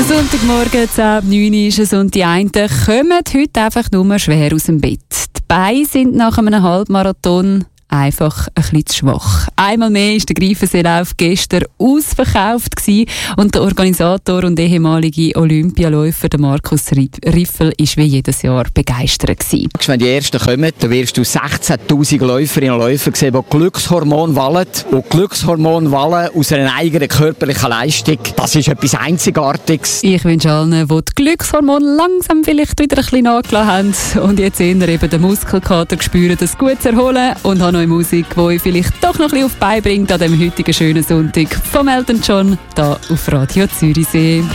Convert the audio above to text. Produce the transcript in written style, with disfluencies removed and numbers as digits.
Sonntagmorgen, 10:09 ist es und die einen kommen heute einfach nur schwer aus dem Bett. Die Beine sind nach einem Halbmarathon einfach ein bisschen zu schwach. Einmal mehr war der Greifenseelauf gestern ausverkauft gewesen und der Organisator und ehemalige Olympialäufer, der Markus Riffel, war wie jedes Jahr begeistert gewesen. Wenn die Ersten kommen, dann wirst du 16'000 Läuferinnen und Läufer sehen, die Glückshormone wallen. Und Glückshormone wallen aus einer eigenen körperlichen Leistung. Das ist etwas Einzigartiges. Ich wünsche allen, die die Glückshormone langsam vielleicht wieder ein bisschen nachgelassen haben und jetzt eher eben den Muskelkater spüren, das gut zu erholen und habe noch Musik, die euch vielleicht doch noch ein bisschen auf die Beine bringt an diesem heutigen schönen Sonntag vom Elton John, hier auf Radio Zürichsee.